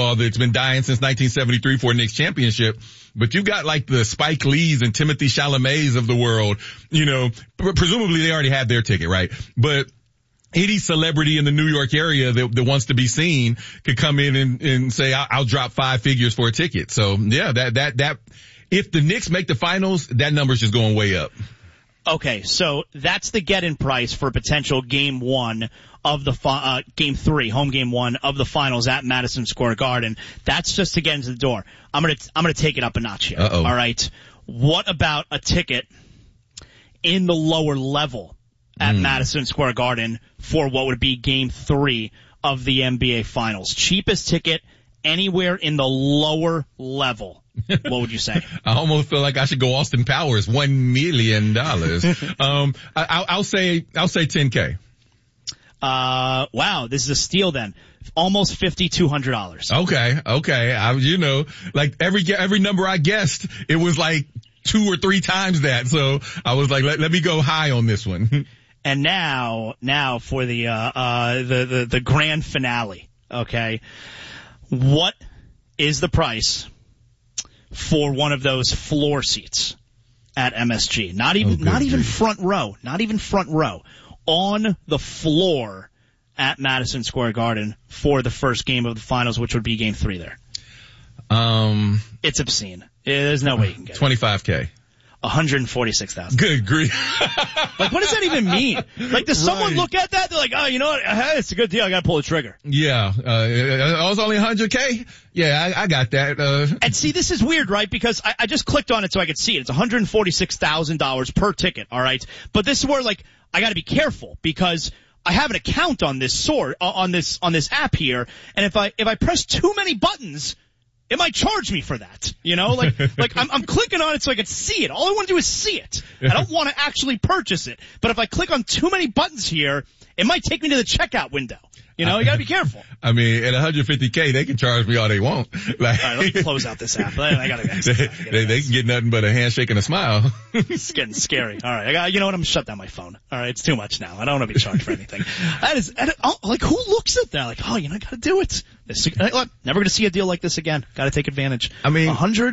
basketball that's been dying since 1973 for a Knicks championship. But you got like the Spike Lees and Timothy Chalamets of the world, you know, presumably they already had their ticket, right? But any celebrity in the New York area that wants to be seen could come in and say, I'll drop 5 figures for a ticket. So yeah, that, if the Knicks make the finals, that number's just going way up. Okay, so that's the get-in price for potential game 1 of the game 3, home game 1 of the finals at Madison Square Garden. That's just to get into the door. I'm gonna take it up a notch here. Uh-oh. All right. What about a ticket in the lower level at Madison Square Garden for what would be game 3 of the NBA finals? Cheapest ticket anywhere in the lower level. What would you say? I almost feel like I should go Austin Powers, $1 million. I'll say $10K. Wow, this is a steal then. Almost $5,200. Okay. You know, like every number I guessed, it was like 2 or 3 times that. So I was like, let me go high on this one. And now for the grand finale. Okay. What is the price for one of those floor seats at MSG? Not even front row. On the floor at Madison Square Garden for the first game of the finals, which would be game 3 there. It's obscene. There's no way you can get it. $25K. $146,000. Good grief. Like, what does that even mean? Like, does someone look at that? They're like, oh, you know what? It's a good deal. I gotta pull the trigger. Yeah. I was only $100K. Yeah, I got that. And see, this is weird, right? Because I just clicked on it so I could see it. It's $146,000 per ticket. All right. But this is where, like, I gotta be careful because I have an account on this on this app here. And if I press too many buttons, it might charge me for that, you know, like I'm clicking on it so I can see it. All I want to do is see it. I don't want to actually purchase it. But if I click on too many buttons here, it might take me to the checkout window. You know, you gotta be careful. I mean, at $150K, they can charge me all they want. Like, all right, let me close out this app. I gotta they can get nothing but a handshake and a smile. It's getting scary. All right, you know what? I'm gonna shut down my phone. All right, it's too much now. I don't want to be charged for anything. Like, who looks at that? Like, oh, you know, I gotta do it. Look, never gonna see a deal like this again. Gotta take advantage. I mean,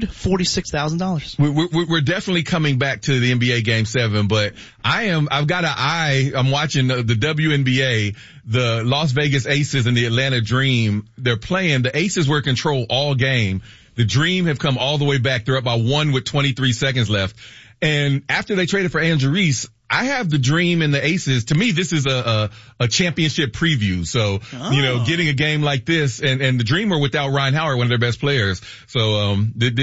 $146,000. We're definitely coming back to the NBA Game 7, but I'm watching the WNBA, the Las Vegas Aces and the Atlanta Dream. They're playing. The Aces were in control all game. The Dream have come all the way back. They're up by 1 with 23 seconds left. And after they traded for Andrew Reese, I have the Dream and the Aces. To me, this is a championship preview. So, you know, getting a game like this and the Dream are without Ryan Howard, one of their best players. So,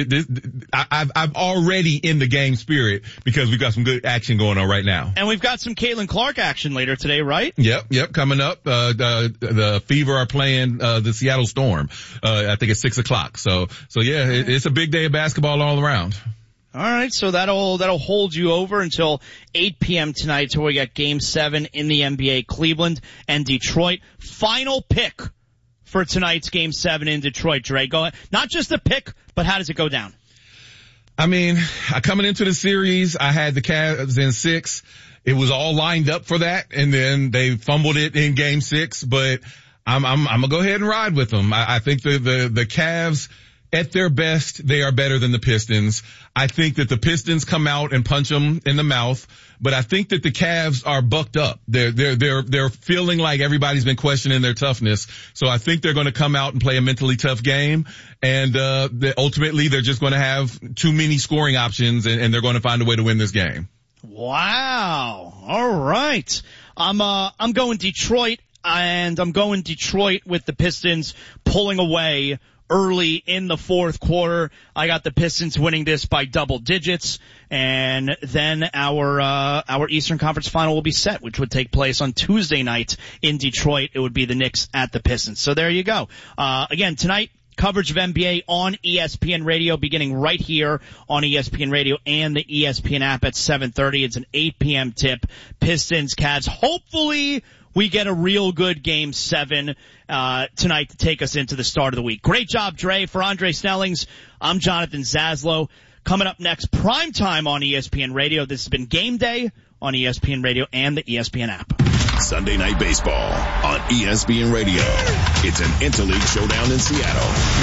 I've already in the game spirit because we've got some good action going on right now. And we've got some Caitlin Clark action later today, right? Yep, coming up. The Fever are playing, the Seattle Storm. I think it's 6:00. So yeah, it's a big day of basketball all around. All right, so that'll hold you over until 8 p.m. tonight, where we got Game 7 in the NBA, Cleveland and Detroit. Final pick for tonight's Game 7 in Detroit, Dre. Go ahead. Not just the pick, but how does it go down? I mean, coming into the series, I had the Cavs in 6. It was all lined up for that, and then they fumbled it in Game 6. But I'm gonna go ahead and ride with them. I think the Cavs, at their best, they are better than the Pistons. I think that the Pistons come out and punch them in the mouth, but I think that the Cavs are bucked up. They're feeling like everybody's been questioning their toughness. So I think they're going to come out and play a mentally tough game. And, ultimately they're just going to have too many scoring options and they're going to find a way to win this game. Wow. All right. I'm going Detroit, and I'm going Detroit with the Pistons pulling away early in the fourth quarter. I got the Pistons winning this by double digits, and then our Eastern Conference final will be set, which would take place on Tuesday night in Detroit. It would be the Knicks at the Pistons. So there you go. Again, tonight, coverage of NBA on ESPN Radio, beginning right here on ESPN Radio and the ESPN app at 7:30. It's an 8 p.m. tip. Pistons, Cavs. Hopefully we get a real good Game 7 tonight to take us into the start of the week. Great job, Dre. For Andre Snellings, I'm Jonathan Zaslow. Coming up next, primetime on ESPN Radio. This has been Game Day on ESPN Radio and the ESPN app. Sunday Night Baseball on ESPN Radio. It's an interleague showdown in Seattle.